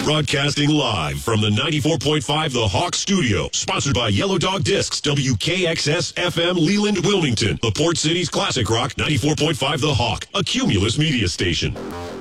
Broadcasting live from the 94.5 The Hawk Studio. Sponsored by Yellow Dog Discs, WKXS FM Leland, Wilmington. The Port City's classic rock, 94.5 The Hawk. A Cumulus media station.